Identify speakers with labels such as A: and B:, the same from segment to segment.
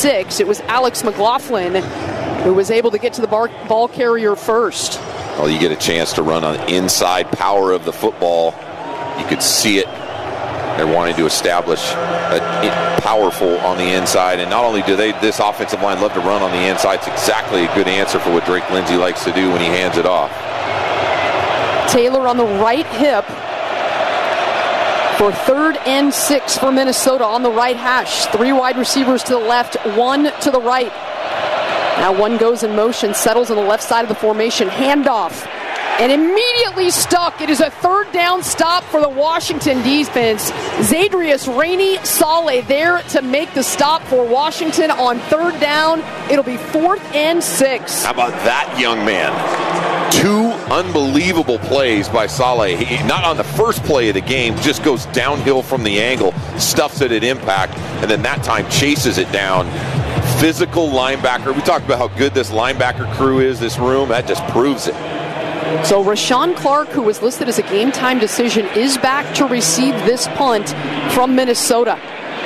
A: 6. It was Alex McLaughlin who was able to get to the ball carrier first.
B: Well, you get a chance to run on the inside power of the football. You could see it. They're wanting to establish a powerful on the inside. And not only do this offensive line love to run on the inside, it's exactly a good answer for what Drake Lindsey likes to do when he hands it off.
A: Taylor on the right hip for 3rd and 6 for Minnesota on the right hash. 3 wide receivers to the left, 1 to the right. Now one goes in motion, settles on the left side of the formation, handoff, and immediately stuck. It is a 3rd down stop for the Washington defense. Zadrius Rainey-Saleh there to make the stop for Washington on 3rd down. It'll be 4th and 6.
B: How about that young man? 2 unbelievable plays by Saleh. He, not on the first play of the game, just goes downhill from the angle, stuffs it at impact, and then that time chases it down. Physical linebacker. We talked about how good this linebacker crew is, this room. That just proves it.
A: So Rashawn Clark, who was listed as a game-time decision, is back to receive this punt from Minnesota.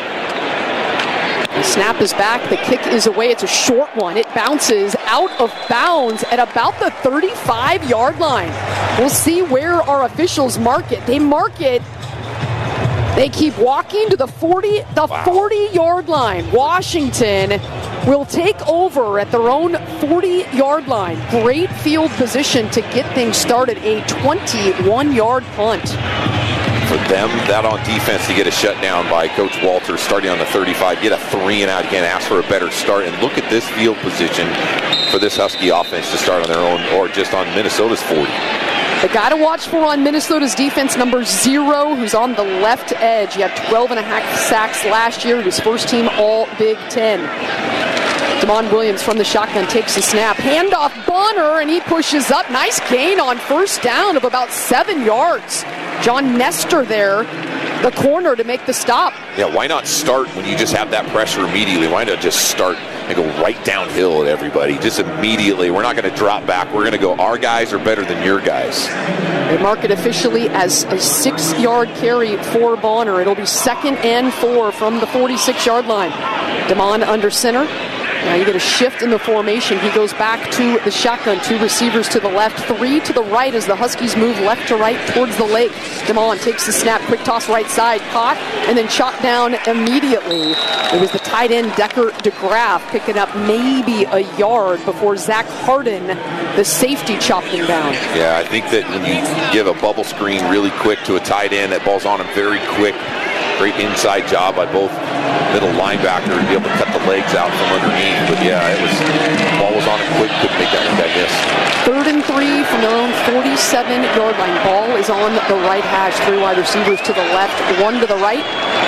A: The snap is back. The kick is away. It's a short one. It bounces out of bounds at about the 35-yard line. We'll see where our officials mark it. They mark it. They keep walking to the 40-yard line. Washington will take over at their own 40-yard line. Great field position to get things started. A 21-yard punt.
B: For them, that on defense to get a shutdown by Coach Walters starting on the 35, get a 3 and out again, ask for a better start, and look at this field position for this Husky offense to start on their own or just on Minnesota's 40.
A: The guy to watch for on Minnesota's defense, number 0, who's on the left edge. He had 12 and a half sacks last year. He was first team All Big Ten. Damon Williams from the shotgun takes the snap. Handoff Bonner, and he pushes up. Nice gain on 1st down of about 7 yards. John Nestor there, the corner, to make the stop.
B: Yeah, why not start when you just have that pressure immediately? Why not just start and go right downhill at everybody? Just immediately. We're not going to drop back. We're going to go, our guys are better than your guys.
A: They mark it officially as a 6-yard carry for Bonner. It'll be 2nd and 4 from the 46-yard line. Damon under center. Now you get a shift in the formation. He goes back to the shotgun. 2 receivers to the left, 3 to the right as the Huskies move left to right towards the lake. Damon takes the snap, quick toss right side, caught, and then shot down immediately. It was the tight end, Decker DeGraff, picking up maybe a yard before Zach Harden, the safety, chopped him down.
B: Yeah, I think that when you give a bubble screen really quick to a tight end, that ball's on him very quick. Great inside job by both middle linebacker to be able to cut the legs out from underneath. But yeah, the ball was on him quick, couldn't make that guy miss.
A: 3rd and 3 from their own 47-yard line. Ball is on the right hash. 3 wide receivers to the left, 1 to the right.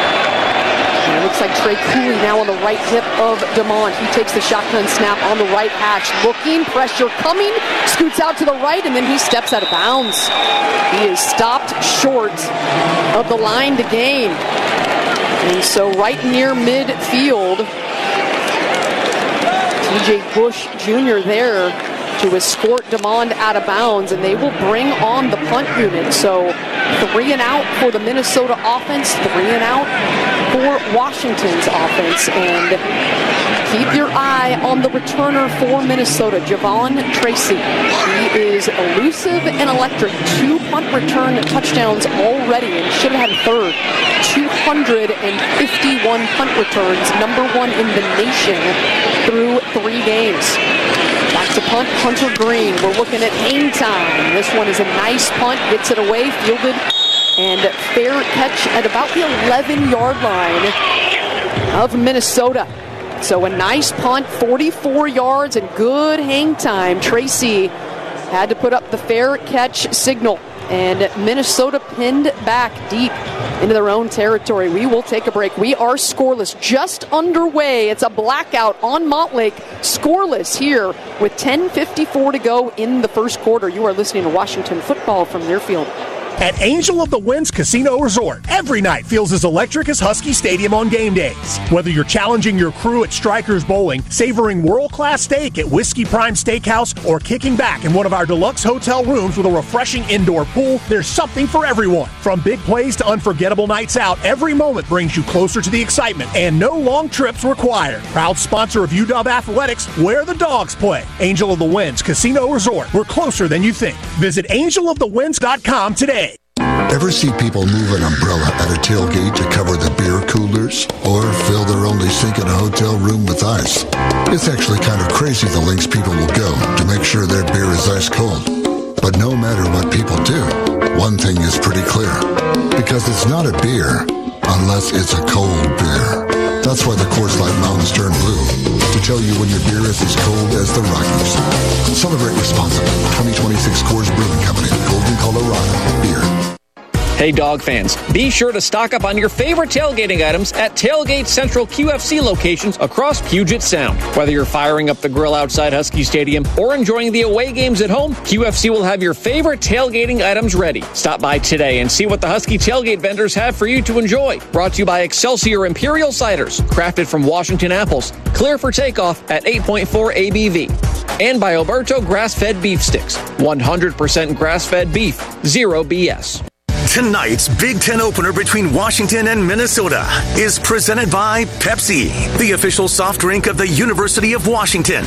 A: And it looks like Trey Cooley now on the right hip of Damon. He takes the shotgun snap on the right hash. Looking, pressure coming, scoots out to the right, and then he steps out of bounds. He is stopped short of the line to gain. And so right near midfield, TJ Bush Jr. there to escort Damon out of bounds, and they will bring on the punt unit. So 3 and out for the Minnesota offense, 3 and out for Washington's offense. And keep your eye on the returner for Minnesota, Javon Tracy. He is elusive and electric. 2 punt return touchdowns already, and should have had a 3rd. 251 punt returns, number 1 in the nation through 3 games. Back to punt, Hunter Green. We're looking at hang time. This one is a nice punt, gets it away, fielded, and fair catch at about the 11-yard line of Minnesota. So a nice punt, 44 yards, and good hang time. Tracy had to put up the fair catch signal, and Minnesota pinned back deep into their own territory. We will take a break. We are scoreless, just underway. It's a blackout on Montlake, scoreless here with 10:54 to go in the first quarter. You are listening to Washington Football from Learfield.
C: At Angel of the Winds Casino Resort, every night feels as electric as Husky Stadium on game days. Whether you're challenging your crew at Strikers Bowling, savoring world-class steak at Whiskey Prime Steakhouse, or kicking back in one of our deluxe hotel rooms with a refreshing indoor pool, there's something for everyone. From big plays to unforgettable nights out, every moment brings you closer to the excitement, and no long trips required. Proud sponsor of UW Athletics, where the dogs play. Angel of the Winds Casino Resort. We're closer than you think. Visit angelofthewinds.com today.
D: Ever see people move an umbrella at a tailgate to cover the beer coolers? Or fill their only sink in a hotel room with ice? It's actually kind of crazy the lengths people will go to make sure their beer is ice cold. But no matter what people do, one thing is pretty clear. Because it's not a beer unless it's a cold beer. That's why the Coors Light mountains turn blue. To tell you when your beer is as cold as the Rockies. Celebrate responsibly. 2026 Coors Brewing Company, Golden, Colorado. Beer.
E: Hey, dog fans, be sure to stock up on your favorite tailgating items at Tailgate Central QFC locations across Puget Sound. Whether you're firing up the grill outside Husky Stadium or enjoying the away games at home, QFC will have your favorite tailgating items ready. Stop by today and see what the Husky tailgate vendors have for you to enjoy. Brought to you by Excelsior Imperial Ciders, crafted from Washington apples, clear for takeoff at 8.4 ABV. And by Alberto Grass-Fed Beef Sticks, 100% grass-fed beef, zero BS.
F: Tonight's Big Ten opener between Washington and Minnesota is presented by Pepsi, the official soft drink of the University of Washington.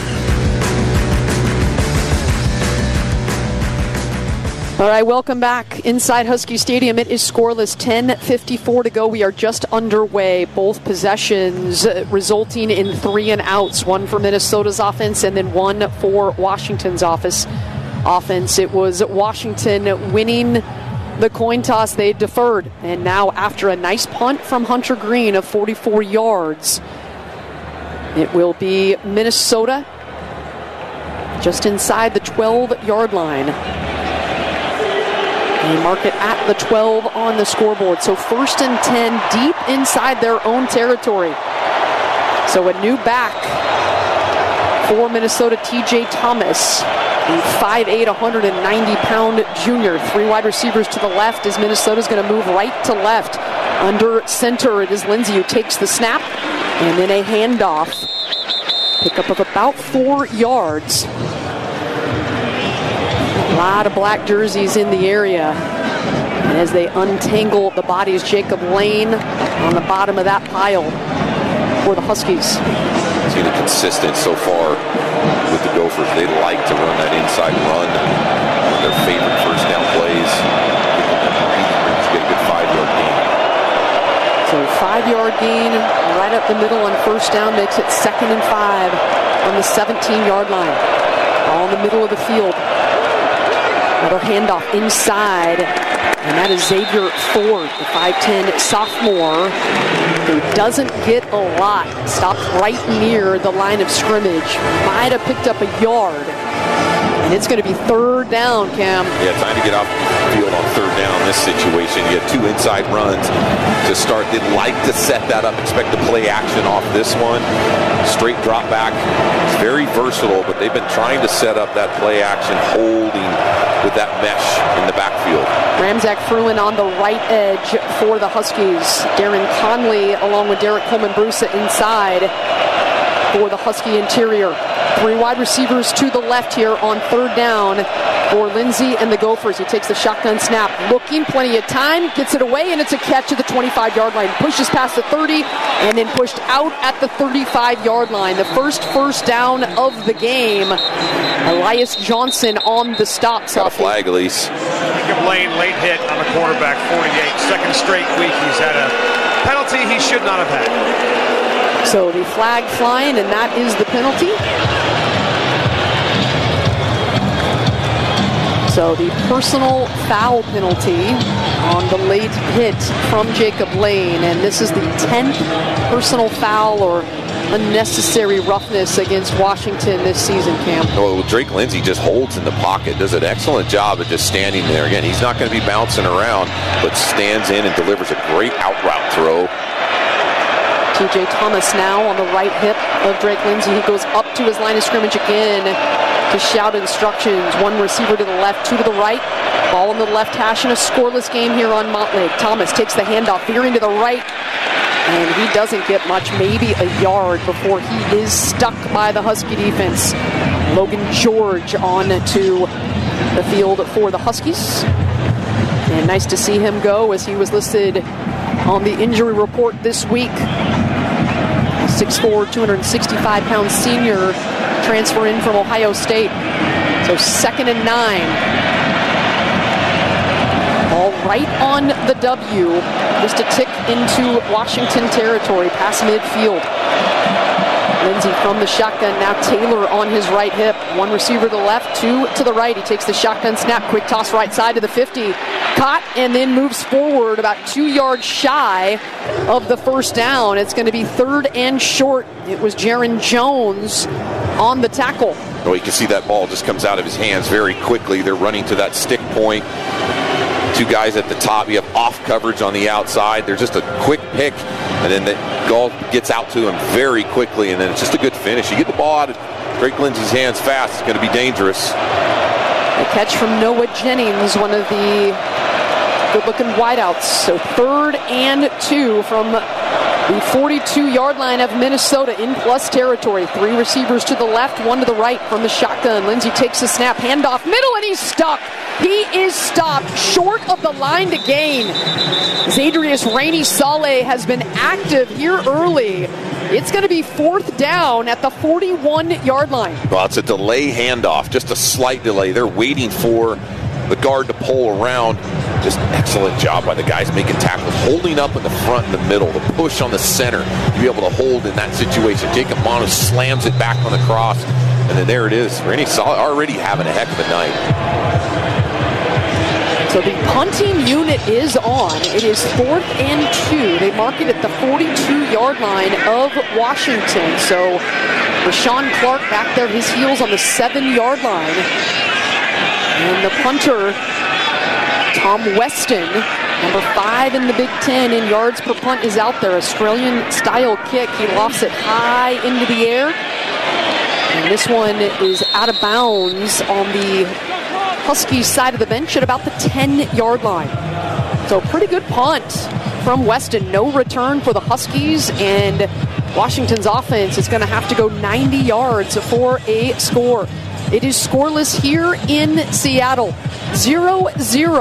A: All right, welcome back inside Husky Stadium. It is scoreless, 10:54 to go. We are just underway. Both possessions resulting in 3 and outs, one for Minnesota's offense and then one for Washington's offense. It was Washington winning the coin toss. They deferred, and now after a nice punt from Hunter Green of 44 yards, it will be Minnesota just inside the 12-yard line. They mark it at the 12 on the scoreboard. So 1st and 10 deep inside their own territory. So a new back for Minnesota, TJ Thomas, the 5'8", 190-pound junior. 3 wide receivers to the left as Minnesota's going to move right to left. Under center, it is Lindsey who takes the snap, and then a handoff. Pickup of about 4 yards. A lot of black jerseys in the area. And as they untangle the bodies, Jacob Lane on the bottom of that pile for the Huskies.
B: Seen it consistent so far with the Gophers. They like to run that inside run. Their favorite first down plays. Get a good 5-yard gain.
A: So 5-yard gain right up the middle on first down makes it 2nd and 5 on the 17-yard line. All in the middle of the field. Another handoff inside, and that is Xavier Ford, the 5'10 sophomore, who doesn't get a lot. Stopped right near the line of scrimmage. Might have picked up a yard. And it's going to be 3rd down, Cam.
B: Yeah, time to get off the field on 3rd down in this situation. You had 2 inside runs to start. They'd like to set that up. Expect to play action off this one. Straight drop back. It's very versatile, but they've been trying to set up that play action holding with that mesh in the backfield.
A: Ramzak Fruin on the right edge for the Huskies. Darren Conley along with Derek Coleman-Brusa inside for the Husky interior. 3 wide receivers to the left here on 3rd down for Lindsey and the Gophers. He takes the shotgun snap, looking, plenty of time, gets it away, and it's a catch at the 25-yard line. Pushes past the 30 and then pushed out at the 35-yard line. The first down of the game. Elias Johnson on the stop.
B: Got a flag, Elise.
G: Jacob Lane, late hit on the quarterback, 48. 2nd straight week he's had a penalty he should not have had.
A: So the flag flying, and that is the penalty. So the personal foul penalty on the late hit from Jacob Lane, and this is the 10th personal foul or unnecessary roughness against Washington this season, Cam.
B: Well, Drake Lindsey just holds in the pocket, does an excellent job of just standing there. Again, he's not going to be bouncing around, but stands in and delivers a great out route throw.
A: TJ Thomas now on the right hip of Drake Lindsey. He goes up to his line of scrimmage again. to shout instructions. One receiver to the left, two to the right. Ball on the left hash in a scoreless game here on Montlake. Thomas takes the handoff, veering to the right, and he doesn't get much, maybe a yard before he is stuck by the Husky defense. Logan George on to the field for the Huskies. And nice to see him go as he was listed on the injury report this week. 6'4", 265-pound senior transfer in from Ohio State. So 2nd and 9. All right on the W, just a tick into Washington territory, past midfield. Lindsey from the shotgun, now Taylor on his right hip. One receiver to the left, two to the right. He takes the shotgun snap, quick toss right side to the 50. Caught and then moves forward about 2 yards shy of the first down. It's going to be 3rd and short. It was Jaron Jones on the tackle.
B: Well, you can see that ball just comes out of his hands very quickly. They're running to that stick point. Two guys at the top. You have off coverage on the outside. There's just a quick pick, and then the ball gets out to him very quickly, and then it's just a good finish. You get the ball out of Drake Lindsey's hands fast, it's going to be dangerous.
A: A catch from Noah Jennings, one of the good-looking wideouts. So 3rd and 2 from the 42-yard line of Minnesota in plus territory. 3 receivers to the left, 1 to the right from the shotgun. Lindsey takes a snap, handoff middle, and he's stuck. He is stopped short of the line to gain. Zadrius Rainey-Saleh has been active here early. It's going to be 4th down at the 41-yard line.
B: Well, it's a delay handoff, just a slight delay. They're waiting for the guard to pull around. Just excellent job by the guys making tackles, holding up in the front and the middle, the push on the center to be able to hold in that situation. Jacob Manu slams it back on the cross, and then there it is. Rainey-Saleh already having a heck of a night.
A: So the punting unit is on. It is 4th and 2. They mark it at the 42-yard line of Washington. So Rashawn Clark back there, his heels on the 7-yard line. And the punter, Tom Weston, number 5 in the Big Ten in yards per punt, is out there. Australian-style kick. He lofts it high into the air. And this one is out of bounds on the Huskies side of the bench at about the 10-yard line. So pretty good punt from Weston. No return for the Huskies, and Washington's offense is going to have to go 90 yards for a score. It is scoreless here in Seattle. 0-0,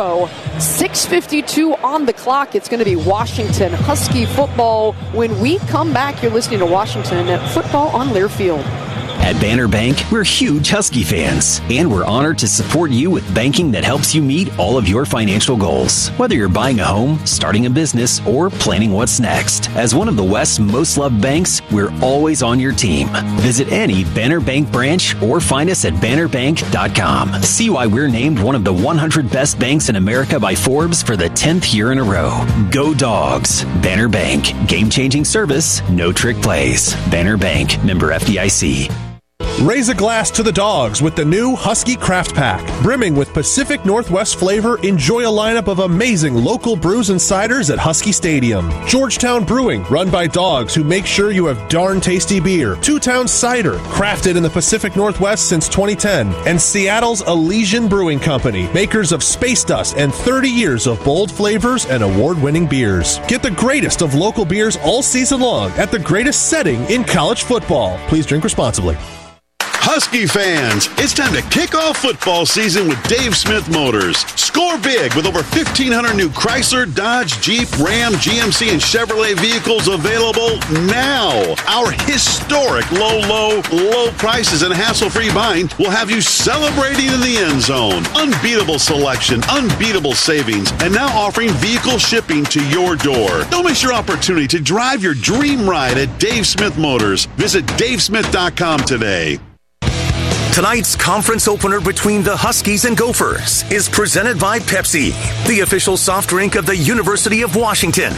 A: 6:52 on the clock. It's going to be Washington Husky football. When we come back, you're listening to Washington Football on Learfield.
H: At Banner Bank, we're huge Husky fans, and we're honored to support you with banking that helps you meet all of your financial goals. Whether you're buying a home, starting a business, or planning what's next. As one of the West's most loved banks, we're always on your team. Visit any Banner Bank branch or find us at bannerbank.com. See why we're named one of the 100 best banks in America by Forbes for the 10th year in a row. Go Dogs. Banner Bank. Game-changing service, no trick plays. Banner Bank. Member FDIC.
C: Raise a glass to the Dogs with the new Husky Craft Pack. Brimming with Pacific Northwest flavor, enjoy a lineup of amazing local brews and ciders at Husky Stadium. Georgetown Brewing, run by dogs who make sure you have darn tasty beer. Two Towns Cider, crafted in the Pacific Northwest since 2010. And Seattle's Elysian Brewing Company, makers of Space Dust and 30 years of bold flavors and award-winning beers. Get the greatest of local beers all season long at the greatest setting in college football. Please drink responsibly.
I: Husky fans, it's time to kick off football season with Dave Smith Motors. Score big with over 1,500 new Chrysler, Dodge, Jeep, Ram, GMC, and Chevrolet vehicles available now. Our historic low prices and hassle-free buying will have you celebrating in the end zone. Unbeatable selection, unbeatable savings, and now offering vehicle shipping to your door. Don't miss your opportunity to drive your dream ride at Dave Smith Motors. Visit davesmith.com today.
F: Tonight's conference opener between the Huskies and Gophers is presented by Pepsi, the official soft drink of the University of Washington.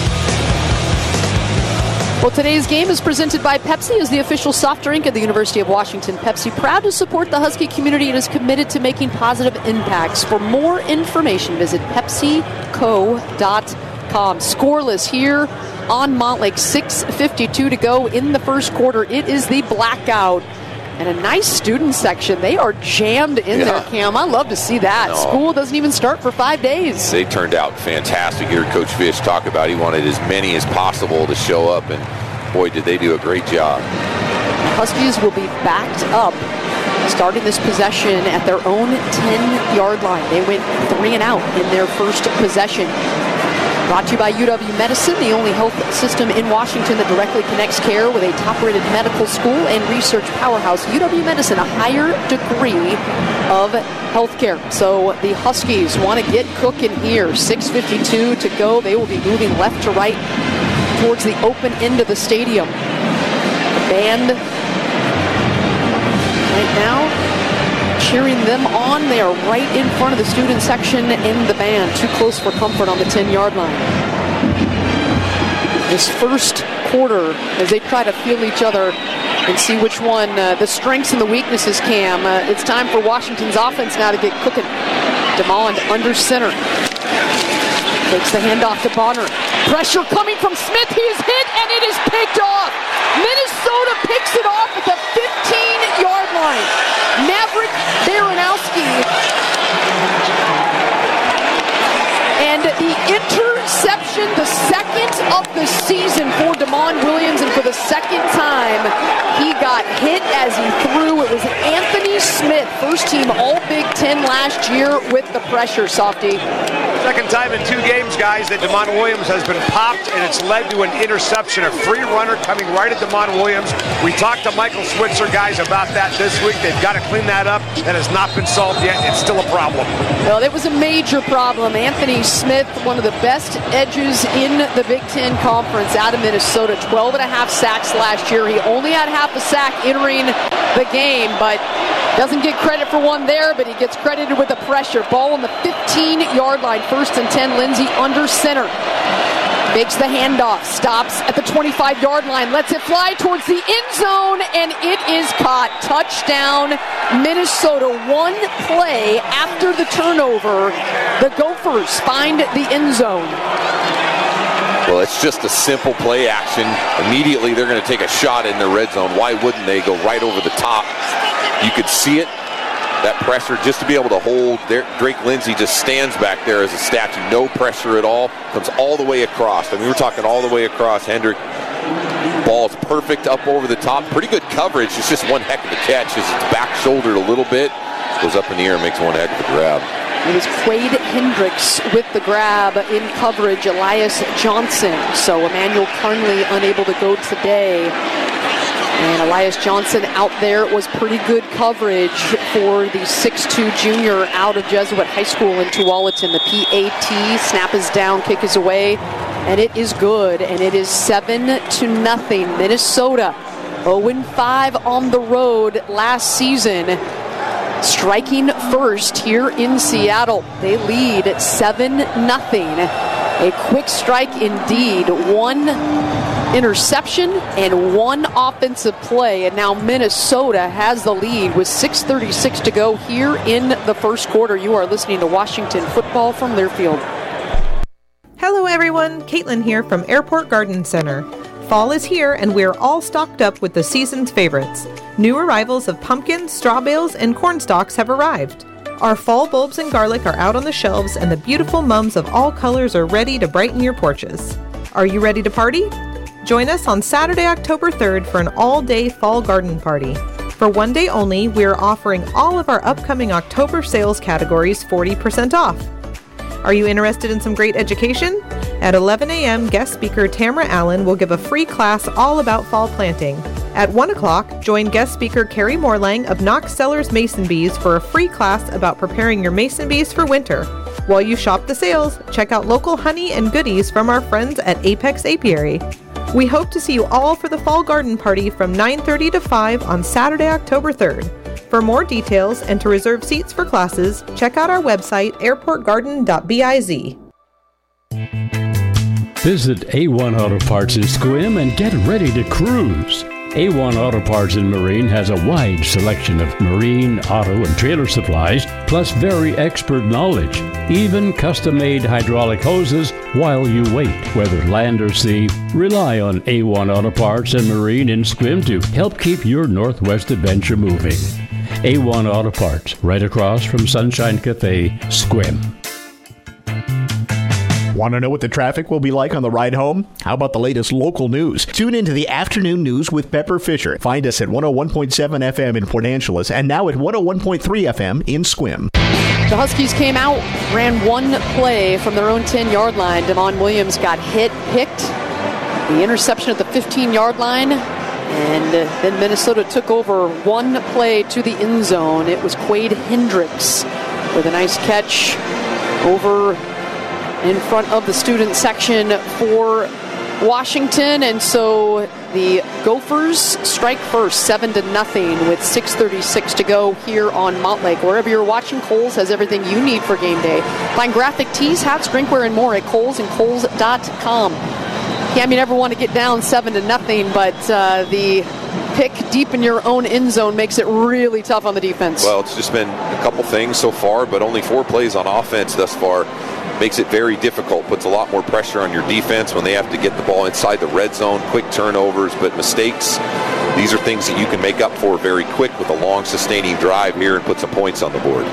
A: Well, today's game is presented by Pepsi as the official soft drink of the University of Washington. Pepsi, proud to support the Husky community and is committed to making positive impacts. For more information, visit PepsiCo.com. Scoreless here on Montlake, 6:52 to go in the first quarter. It is the blackout And a nice student section. They are jammed in there, Cam. I love to see that.
B: No.
A: School doesn't even start for 5 days.
B: They turned out fantastic. You heard Coach Fish talk about he wanted as many as possible to show up, and boy, did they do a great job.
A: Huskies will be backed up, starting this possession at their own 10-yard line. They went 3 and out in their first possession. Brought to you by UW Medicine, the only health system in Washington that directly connects care with a top-rated medical school and research powerhouse. UW Medicine, a higher degree of healthcare. So the Huskies want to get cooking here. 6:52 to go. They will be moving left to right towards the open end of the stadium. The band right now cheering them on. They are right in front of the student section in the band. Too close for comfort on the 10-yard line. This first quarter, as they try to feel each other and see which one, the strengths and the weaknesses, Cam. It's time for Washington's offense now to get cooking. DeMond under center. Takes the handoff to Bonner. Pressure coming from Smith. He is hit, and it is picked off. Minnesota picks it off at the 15-yard line. Maverick Baranowski. And the interception, the second of the season for DeMond Williams, and for the second time, he got hit as he threw. It was Anthony Smith, first team All-Big Ten last year with the pressure, Softy.
G: Second time in 2 games, guys, that DeMond Williams has been popped, and it's led to an interception. A free runner coming right at DeMond Williams. We talked to Michael Switzer, guys, about that this week. They've got to clean that up. That has not been solved yet. It's still a problem.
A: Well, it was a major problem. Anthony Smith, one of the best edges in the Big Ten Conference out of Minnesota, 12 and a half sacks last year. He only had half a sack entering the game, but doesn't get credit for one there, but he gets credited with the pressure. Ball on the 15-yard line, 1st and 10. Lindsey under center. Makes the handoff, stops at the 25-yard line, lets it fly towards the end zone, and it is caught. Touchdown, Minnesota. One play after the turnover, the Gophers find the end zone.
B: Well, it's just a simple play action. Immediately, they're going to take a shot in the red zone. Why wouldn't they go right over the top? You could see it, that pressure, just to be able to hold. Drake Lindsey just stands back there as a statue. No pressure at all. Comes all the way across. I mean, we're talking all the way across. Hendrick, ball's perfect up over the top. Pretty good coverage. It's just one heck of a catch as it's back shouldered a little bit. Goes up in the air and makes one heck of a grab.
A: It was Quade Hendricks with the grab in coverage. Elias Johnson. So Emmanuel Carnley unable to go today. And Elias Johnson out there. It was pretty good coverage for the 6'2 junior out of Jesuit High School in Tualatin. The PAT, snap is down, kick is away, and it is good. And it is 7-0. Minnesota 0-5 on the road last season. Striking first here in Seattle. They lead 7-0. A quick strike indeed. One interception and one offensive play, and now Minnesota has the lead with 6:36 to go here in the first quarter. You are listening to Washington Football from Learfield.
J: Hello everyone, Caitlin here from Airport Garden Center. Fall is here and we're all stocked up with the season's favorites. New arrivals of pumpkins, straw bales, and corn stalks have arrived. Our fall bulbs and garlic are out on the shelves, and the beautiful mums of all colors are ready to brighten your porches. Are you ready to party? Join us on Saturday, October 3rd for an all-day fall garden party. For one day only, we are offering all of our upcoming October sales categories 40% off. Are you interested in some great education? At 11 a.m., guest speaker Tamara Allen will give a free class all about fall planting. At 1 o'clock, join guest speaker Carrie Morlang of Knox Cellars Mason Bees for a free class about preparing your mason bees for winter. While you shop the sales, check out local honey and goodies from our friends at Apex Apiary. We hope to see you all for the fall garden party from 9:30 to 5 on Saturday, October 3rd. For more details and to reserve seats for classes, check out our website, airportgarden.biz.
K: Visit A1 Auto Parts in Sequim and get ready to cruise. A1 Auto Parts and Marine has a wide selection of marine, auto, and trailer supplies, plus very expert knowledge. Even custom-made hydraulic hoses while you wait. Whether land or sea, rely on A1 Auto Parts and Marine in Sequim to help keep your Northwest adventure moving. A1 Auto Parts, right across from Sunshine Cafe, Sequim.
L: Want to know what the traffic will be like on the ride home? How about the latest local news? Tune into the afternoon news with Pepper Fisher. Find us at 101.7 FM in Port Angeles and now at 101.3 FM in Sequim.
A: The Huskies came out, ran one play from their own 10-yard line. Damon Williams got picked. The interception at the 15-yard line. And then Minnesota took over one play to the end zone. It was Quade Hendricks with a nice catch over in front of the student section for Washington. And so the Gophers strike first, 7-0 with 6:36 to go here on Montlake. Wherever you're watching, Kohl's has everything you need for game day. Find graphic tees, hats, drinkware, and more at Kohl's and Kohl's.com. Yeah, you never want to get down 7-0, but the pick deep in your own end zone makes it really tough on the defense.
B: Well, it's just been a couple things so far, but only 4 plays on offense thus far. Makes it very difficult, puts a lot more pressure on your defense when they have to get the ball inside the red zone, quick turnovers, but mistakes. These are things that you can make up for very quick with a long sustaining drive here and put some points on the board.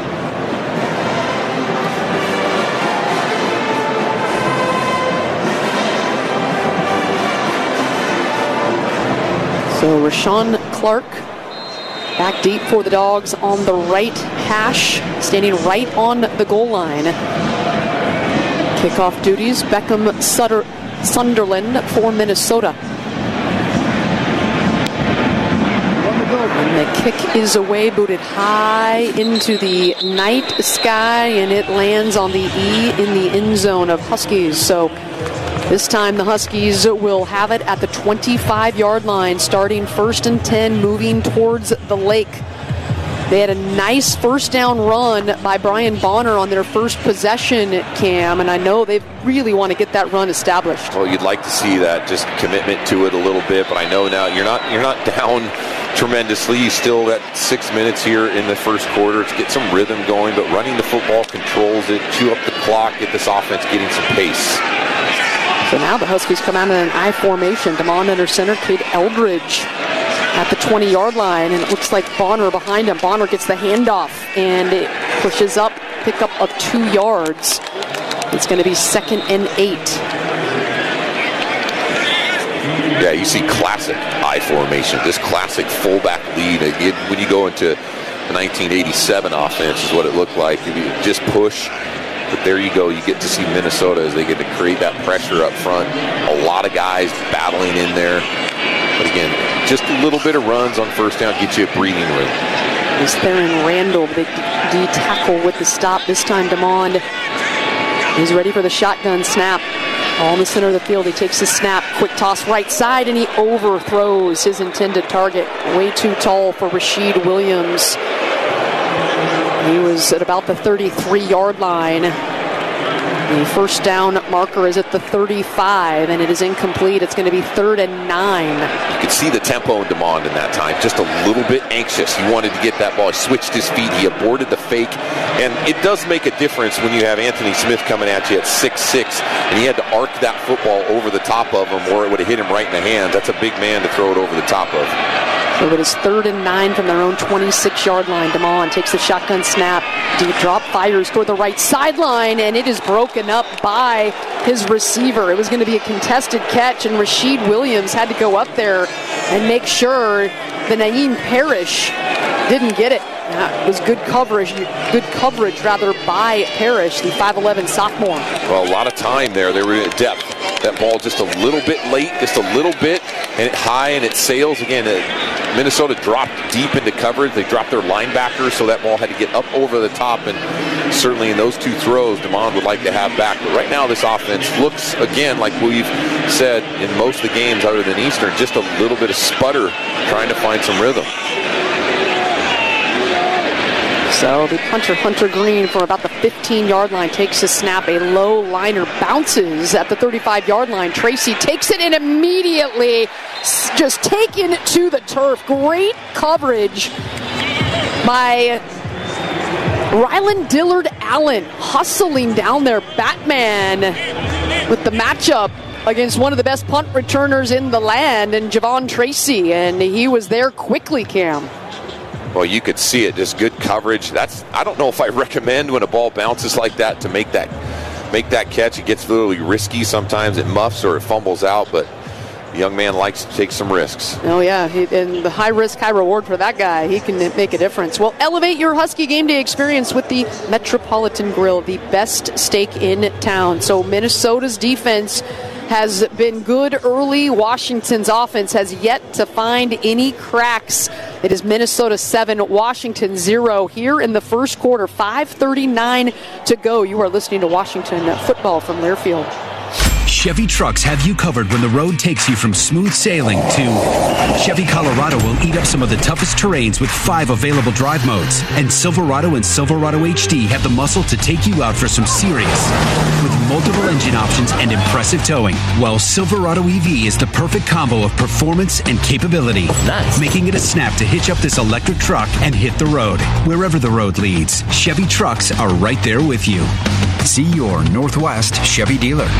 A: So Rashawn Clark back deep for the Dogs on the right hash, standing right on the goal line. Kickoff duties, Beckham Sunderland for Minnesota. And the kick is away, booted high into the night sky, and it lands on the E in the end zone of Huskies. So this time the Huskies will have it at the 25-yard line, starting 1st and 10, moving towards the lake. They had a nice first down run by Brian Bonner on their first possession, Cam, and I know they really want to get that run established.
B: Well, you'd like to see that, just commitment to it a little bit, but I know now you're not down tremendously. You still got 6 minutes here in the first quarter to get some rhythm going, but running the football controls it, chew up the clock, get this offense getting some pace.
A: So now the Huskies come out in an I formation. Damon under center, Cade Eldridge at the 20-yard line, and it looks like Bonner behind him. Bonner gets the handoff, and it pushes up, pickup of 2 yards. It's going to be 2nd and 8.
B: Yeah, you see classic I formation, this classic fullback lead. When you go into the 1987 offense is what it looked like. You just push, but there you go. You get to see Minnesota as they get to create that pressure up front. A lot of guys battling in there. But again, just a little bit of runs on first down get you a breathing room.
A: It's Theron Randall, big D tackle with the stop. This time DeMond is ready for the shotgun snap. All in the center of the field, he takes the snap, quick toss right side, and he overthrows his intended target. Way too tall for Rashid Williams. He was at about the 33-yard line. The first down marker is at the 35, and it is incomplete. It's going to be 3rd and 9.
B: You could see the tempo in DeMond in that time, just a little bit anxious. He wanted to get that ball. He switched his feet. He aborted the fake. And it does make a difference when you have Anthony Smith coming at you at 6'6", and he had to arc that football over the top of him, or it would have hit him right in the hands. That's a big man to throw it over the top of.
A: So it is 3rd and 9 from their own 26-yard line. DeMond takes the shotgun snap. Deep drop, fires toward the right sideline, and it is broken up by his receiver. It was going to be a contested catch, and Rashid Williams had to go up there and make sure that Naeem Parrish didn't get it. It was good coverage by Parrish, the 5'11 sophomore.
B: Well, a lot of time there. They were in depth. That ball just a little bit late, just a little bit, and it high, and it sails again. Minnesota dropped deep into coverage. They dropped their linebackers, so that ball had to get up over the top, and certainly in those 2 throws, DeMond would like to have back. But right now, this offense looks, again, like we've said in most of the games other than Eastern, just a little bit of sputter, trying to find some rhythm.
A: So the punter, Hunter Green, from about the 15-yard line, takes a snap. A low liner bounces at the 35-yard line. Tracy takes it, and immediately just taken to the turf. Great coverage by Rylan Dillard Allen, hustling down there. Batman with the matchup against one of the best punt returners in the land, and Javon Tracy, and he was there quickly, Cam.
B: Well, you could see it, just good coverage. I don't know if I recommend when a ball bounces like that to make that catch. It gets literally risky. Sometimes it muffs or it fumbles out, but the young man likes to take some risks.
A: Oh, yeah, and the high risk, high reward for that guy. He can make a difference. Well, elevate your Husky game day experience with the Metropolitan Grill, the best steak in town. So Minnesota's defense has been good early. Washington's offense has yet to find any cracks. It is Minnesota 7, Washington 0 here in the first quarter. 5:39 to go. You are listening to Washington football from Learfield.
M: Chevy trucks have you covered when the road takes you from smooth sailing to Chevy Colorado will eat up some of the toughest terrains with 5 available drive modes. And Silverado and Silverado HD have the muscle to take you out for some serious with multiple engine options and impressive towing. While Silverado EV is the perfect combo of performance and capability. Nice. Making it a snap to hitch up this electric truck and hit the road. Wherever the road leads, Chevy trucks are right there with you. See your Northwest Chevy dealer.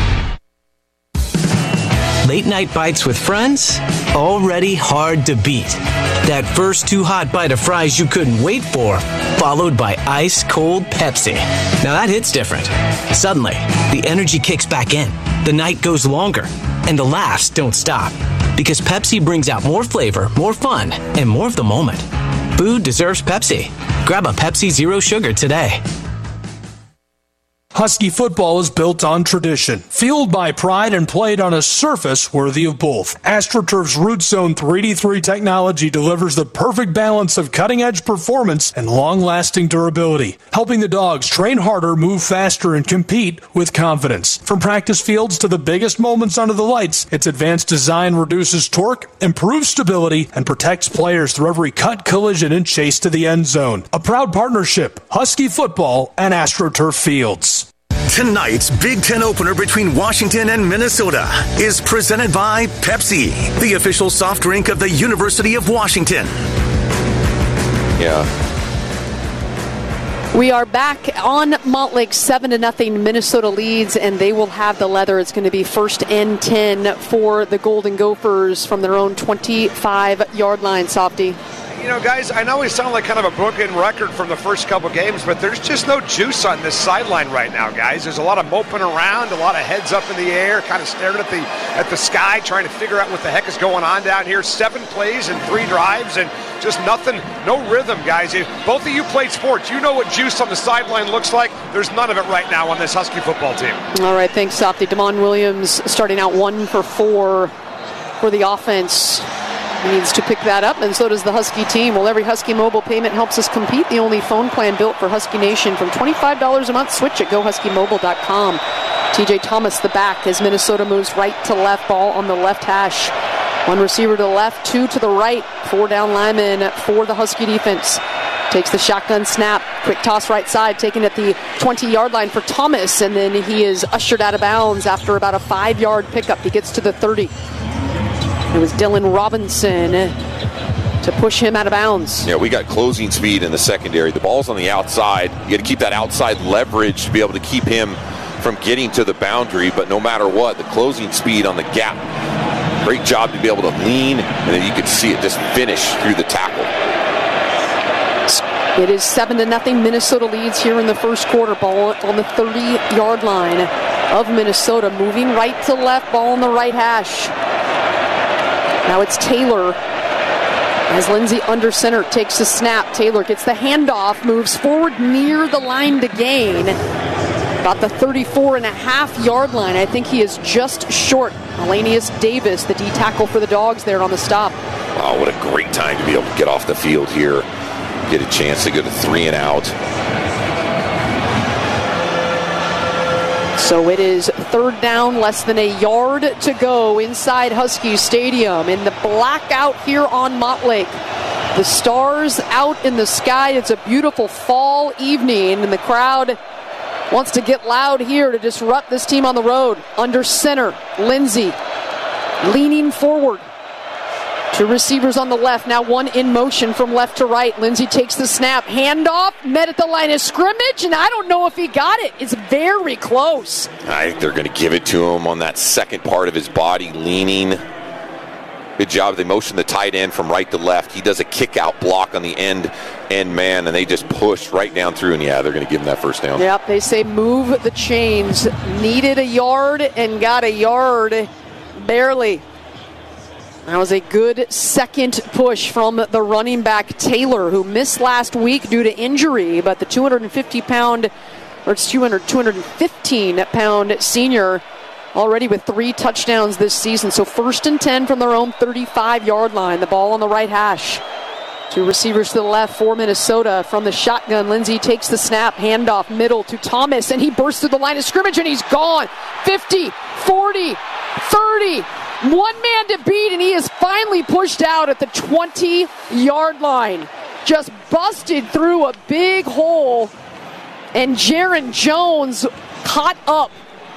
N: Late night bites with friends? Already hard to beat. That first too hot bite of fries you couldn't wait for, followed by ice cold Pepsi. Now that hits different. Suddenly, the energy kicks back in, the night goes longer, and the laughs don't stop. Because Pepsi brings out more flavor, more fun, and more of the moment. Food deserves Pepsi. Grab a Pepsi Zero Sugar today.
O: Husky football is built on tradition, fueled by pride, and played on a surface worthy of both. AstroTurf's Root Zone 3D3 technology delivers the perfect balance of cutting-edge performance and long-lasting durability, helping the dogs train harder, move faster, and compete with confidence. From practice fields to the biggest moments under the lights, its advanced design reduces torque, improves stability, and protects players through every cut, collision, and chase to the end zone. A proud partnership, Husky football and AstroTurf Fields.
F: Tonight's Big Ten opener between Washington and Minnesota is presented by Pepsi, the official soft drink of the University of Washington.
B: Yeah.
A: We are back on Montlake, 7-0. Minnesota leads, and they will have the leather. It's going to be 1st and 10 for the Golden Gophers from their own 25-yard line, Softy.
G: You know, guys, I know we sound like kind of a broken record from the first couple games, but there's just no juice on this sideline right now, guys. There's a lot of moping around, a lot of heads up in the air, kind of staring at the sky, trying to figure out what the heck is going on down here. 7 plays and 3 drives, and just nothing, no rhythm, guys. Both of you played sports. You know what juice on the sideline looks like. There's none of it right now on this Husky football team. All
A: right, thanks, Softy. Damon Williams starting out 1 for 4 for the offense. He needs to pick that up, and so does the Husky team. Well, every Husky mobile payment helps us compete. The only phone plan built for Husky Nation. From $25 a month, switch at GoHuskyMobile.com. TJ Thomas, the back, as Minnesota moves right to left. Ball on the left hash. 1 receiver to the left, 2 to the right. 4 down linemen for the Husky defense. Takes the shotgun snap. Quick toss right side, taken at the 20-yard line for Thomas, and then he is ushered out of bounds after about a 5-yard pickup. He gets to the 30. It was Dylan Robinson to push him out of bounds.
B: Yeah, we got closing speed in the secondary. The ball's on the outside. You got to keep that outside leverage to be able to keep him from getting to the boundary, but no matter what, the closing speed on the gap. Great job to be able to lean, and then you could see it just finish through the tackle.
A: It is 7-0. Minnesota leads here in the first quarter. Ball on the 30-yard line of Minnesota. Moving right to left, ball on the right hash. Now it's Taylor as Lindsey under center takes the snap. Taylor gets the handoff, moves forward near the line to gain. About the 34.5-yard line. I think he is just short. Elanius Davis, the D-tackle for the Dogs there on the stop.
B: Wow, what a great time to be able to get off the field here. Get a chance to go to 3 and out.
A: So it is 3rd down, less than a yard to go inside Husky Stadium in the blackout here on Montlake. The stars out in the sky. It's a beautiful fall evening, and the crowd wants to get loud here to disrupt this team on the road. Under center, Lindsey leaning forward. Two receivers on the left, now one in motion from left to right. Lindsey takes the snap, handoff, met at the line of scrimmage, and I don't know if he got it. It's very close.
B: I think they're going to give it to him on that second part of his body, leaning. Good job. They motion the tight end from right to left. He does a kick-out block on the end man, and they just push right down through, and they're going to give him that first down.
A: Yep, they say move the chains. Needed a yard and got a yard, barely. That was a good second push from the running back Taylor, who missed last week due to injury, but the 215-pound senior already with 3 touchdowns this season. So 1st and 10 from their own 35-yard line. The ball on the right hash. Two receivers to the left for Minnesota. From the shotgun, Lindsey takes the snap, handoff middle to Thomas, and he bursts through the line of scrimmage, and he's gone. 50, 40, 30. One man to beat, and he is finally pushed out at the 20-yard line. Just busted through a big hole, and Jaron Jones caught up.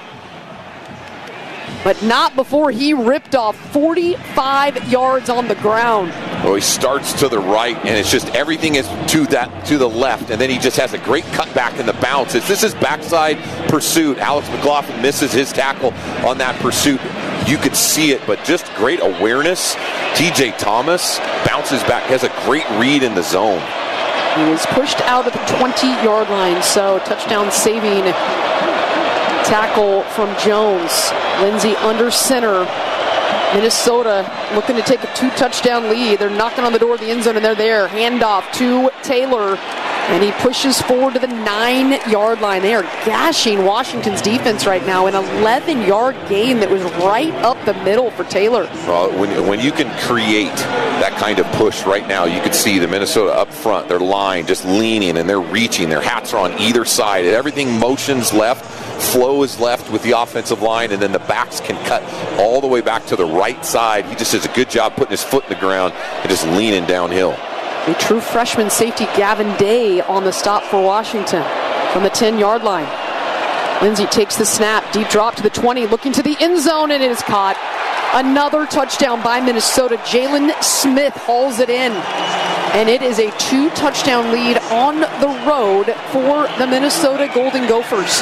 A: But not before he ripped off 45 yards on the ground.
B: Well, he starts to the right, and it's just everything is to the left, and then he just has a great cutback in the bounce. This is backside pursuit. Alex McLaughlin misses his tackle on that pursuit. You could see it, but just great awareness. TJ Thomas bounces back, has a great read in the zone.
A: He was pushed out of the 20-yard line, so touchdown saving tackle from Jones. Lindsey under center. Minnesota looking to take a 2-touchdown lead. They're knocking on the door of the end zone, and they're there. Handoff to Taylor, and he pushes forward to the 9-yard line. They are gashing Washington's defense right now. An 11-yard gain that was right up the middle for Taylor.
B: Well, when you can create that kind of push right now, you can see the Minnesota up front, their line just leaning, and they're reaching. Their hats are on either side. Everything motions left. Flow is left with the offensive line, and then the backs can cut all the way back to the right side. He just does a good job putting his foot in the ground and just leaning downhill.
A: A true freshman safety, Gavin Day, on the stop for Washington from the 10-yard line. Lindsey takes the snap, deep drop to the 20, looking to the end zone, and it is caught. Another touchdown by Minnesota. Jalen Smith hauls it in, and it is a 2-touchdown lead on the road for the Minnesota Golden Gophers.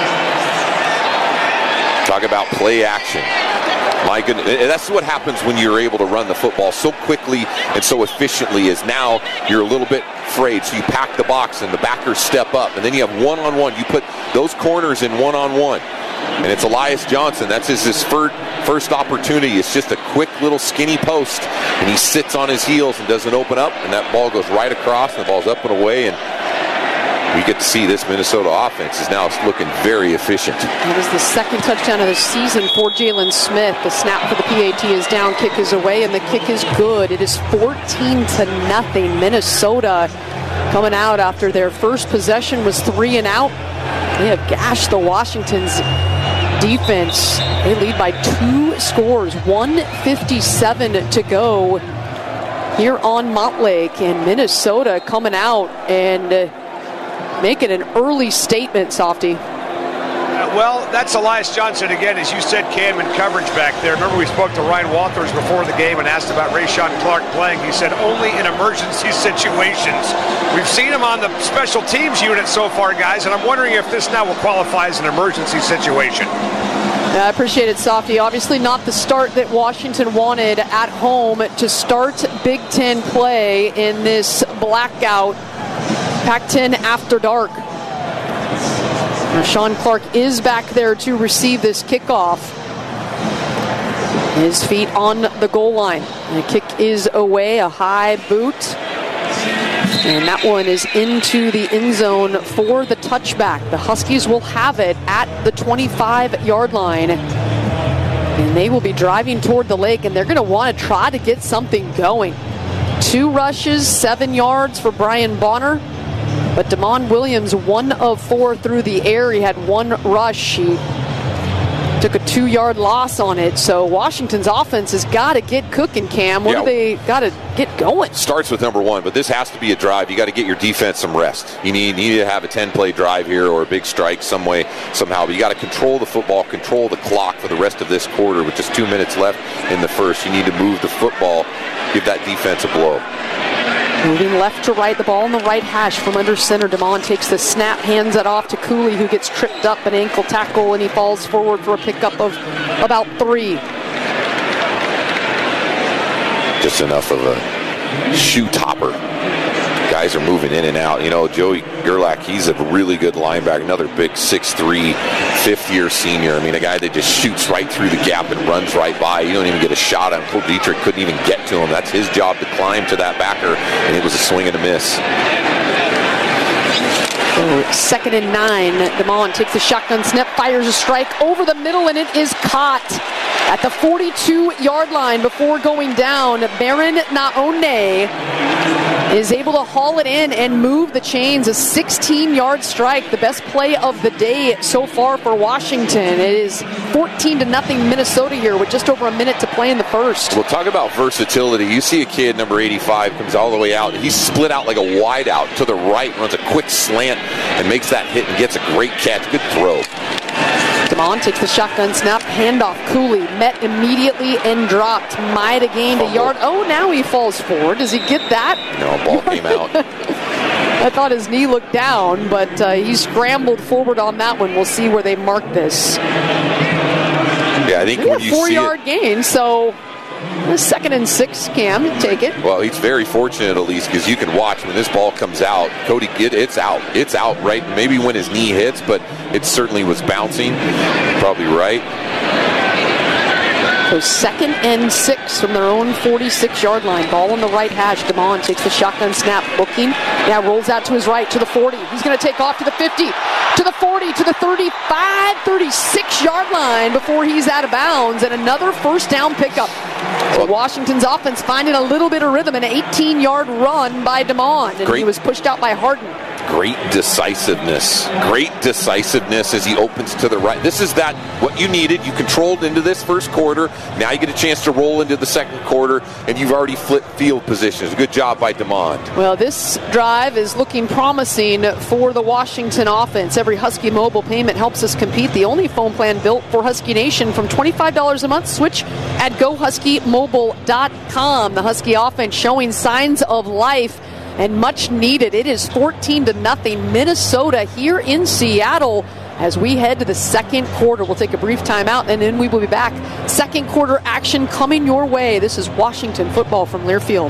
B: Talk about play action. My goodness, that's what happens when you're able to run the football so quickly and so efficiently, is now you're a little bit afraid, so you pack the box and the backers step up, and then you have one-on-one. You put those corners in one-on-one, and it's Elias Johnson. That's his first opportunity. It's just a quick little skinny post, and he sits on his heels and doesn't open up, and that ball goes right across, and the ball's up and away, and we get to see this Minnesota offense is now looking very efficient.
A: That is the second touchdown of the season for Jalen Smith. The snap for the PAT is down, kick is away, and the kick is good. It is 14-0. Minnesota coming out after their first possession was 3 and out. They have gashed the Washington's defense. They lead by 2 scores, 1:57 to go here on Montlake, and Minnesota coming out and making an early statement, Softy.
G: Well, that's Elias Johnson again, as you said, Cam, in coverage back there. Remember, we spoke to Ryan Walters before the game and asked about Rashawn Clark playing. He said only in emergency situations. We've seen him on the special teams unit so far, guys, and I'm wondering if this now will qualify as an emergency situation.
A: I appreciate it, Softy. Obviously not the start that Washington wanted at home to start Big Ten play in this blackout Pac-10 after dark. Rashawn Clark is back there to receive this kickoff. His feet on the goal line. The kick is away, a high boot. And that one is into the end zone for the touchback. The Huskies will have it at the 25-yard line. And they will be driving toward the lake, and they're going to want to try to get something going. 2 rushes, 7 yards for Brian Bonner. But Damon Williams, 1 of 4 through the air. He had 1 rush. He Took a 2-yard loss on it, so Washington's offense has got to get cooking, Cam. What do they got to get going?
B: Starts with number one, but this has to be a drive. You got to get your defense some rest. You need to have a 10-play drive here or a big strike some way, somehow. But you got to control the football, control the clock for the rest of this quarter with just 2 minutes left in the first. You need to move the football, give that defense a blow.
A: Moving left to right, the ball in the right hash from under center. DeMond takes the snap, hands it off to Cooley, who gets tripped up, an ankle tackle, and he falls forward for a pickup of about 3.
B: Just enough of a shoe topper. Guys are moving in and out. You know, Joey Gerlach, he's a really good linebacker, another big 6'3", fifth-year senior. I mean, a guy that just shoots right through the gap and runs right by. You don't even get a shot on him. Cole Dietrich couldn't even get to him. That's his job to climb to that backer, and it was a swing and a miss.
A: So 2nd and 9. DeMond takes the shotgun snap, fires a strike over the middle, and it is caught at the 42-yard line before going down. Baron Naone is able to haul it in and move the chains. A 16-yard strike, the best play of the day so far for Washington. It is 14-0 Minnesota here with just over a minute to play in the first.
B: We'll talk about versatility. You see a kid, number 85, comes all the way out. He's split out like a wide out to the right, runs a quick slant and makes that hit and gets a great catch. Good throw.
A: DeMond takes the shotgun snap, handoff. Cooley met immediately and dropped. Maeda gained a yard. Oh, now he falls forward. Does he get that?
B: No, ball came out.
A: I thought his knee looked down, but he scrambled forward on that one. We'll see where they mark this.
B: Yeah, I think when you see
A: 4-yard gain, so 2nd and 6, Cam, take it.
B: Well, he's very fortunate, at least, because you can watch when this ball comes out. Cody, it's out. It's out right, maybe when his knee hits, but it certainly was bouncing. Probably right.
A: So 2nd and 6 from their own 46-yard line. Ball on the right hash. DeMond takes the shotgun snap, looking. Yeah, rolls out to his right, to the 40. He's going to take off to the 50, to the 40, to the 35, 36-yard line before he's out of bounds. And another first down pickup. So Washington's offense finding a little bit of rhythm. An 18-yard run by DeMond. And he was pushed out by Harden.
B: Great decisiveness as he opens to the right. This is what you needed. You controlled into this first quarter. Now you get a chance to roll into the second quarter, and you've already flipped field positions. Good job by DeMond.
A: Well, this drive is looking promising for the Washington offense. Every Husky mobile payment helps us compete. The only phone plan built for Husky Nation. From $25 a month, switch at GoHuskyMobile.com. The Husky offense showing signs of life and much needed. It is 14-0 Minnesota here in Seattle as we head to the second quarter. We'll take a brief timeout and then we will be back. Second quarter action coming your way. This is Washington football from Learfield.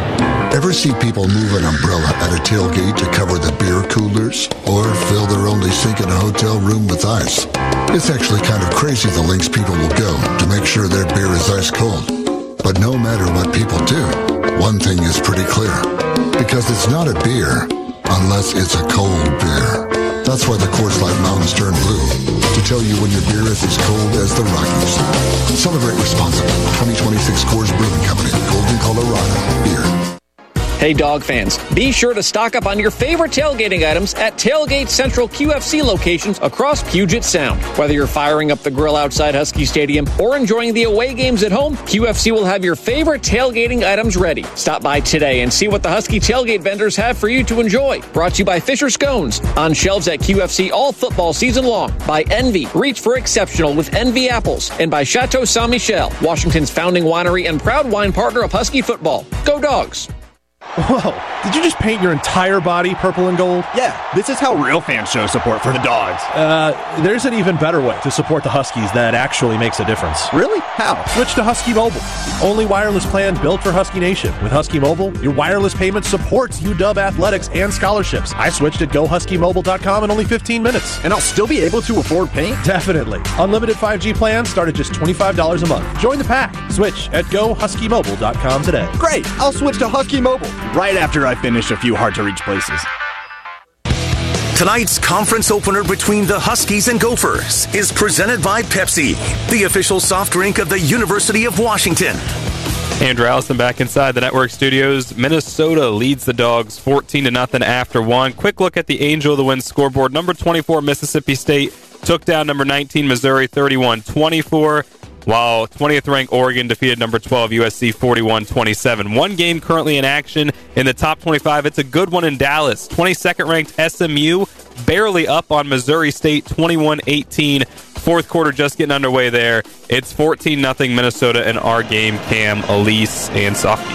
D: Ever see people move an umbrella at a tailgate to cover the beer coolers or fill their only sink in a hotel room with ice? It's actually kind of crazy the lengths people will go to make sure their beer is ice cold. But no matter what people do, one thing is pretty clear. Because it's not a beer unless it's a cold beer. That's why the Coors Light Mountains turn blue, to tell you when your beer is as cold as the Rockies. Celebrate responsibly. 2026 Coors Brewing Company, Golden, Colorado. Beer.
E: Hey, dog fans, be sure to stock up on your favorite tailgating items at Tailgate Central QFC locations across Puget Sound. Whether you're firing up the grill outside Husky Stadium or enjoying the away games at home, QFC will have your favorite tailgating items ready. Stop by today and see what the Husky tailgate vendors have for you to enjoy. Brought to you by Fisher Scones, on shelves at QFC all football season long. By Envy, reach for exceptional with Envy apples. And by Chateau Saint Michel, Washington's founding winery and proud wine partner of Husky football. Go Dogs!
P: Whoa, did you just paint your entire body purple and gold?
Q: Yeah, this is how real fans show support for the Dogs.
P: There's an even better way to support the Huskies that actually makes a difference.
Q: Really? How?
P: Switch to Husky Mobile, the only wireless plan built for Husky Nation. With Husky Mobile, your wireless payment supports UW athletics and scholarships. I switched at GoHuskyMobile.com in only 15 minutes.
Q: And I'll still be able to afford paint?
P: Definitely. Unlimited 5G plans start at just $25 a month. Join the pack. Switch at GoHuskyMobile.com today.
Q: Great! I'll switch to Husky Mobile right after I finish a few hard-to-reach places.
F: Tonight's conference opener between the Huskies and Gophers is presented by Pepsi, the official soft drink of the University of Washington.
R: Andrew Allison back inside the network studios. Minnesota leads the Dogs 14-0 after one. Quick look at the Angel of the Wind scoreboard. Number 24, Mississippi State, took down number 19 Missouri 31-24, while 20th ranked Oregon defeated number 12 USC 41-27. One game currently in action in the top 25. It's a good one in Dallas. 22nd ranked SMU barely up on Missouri State 21-18. Fourth quarter just getting underway there. It's 14-0 Minnesota in our game. Cam, Elise, and Softy.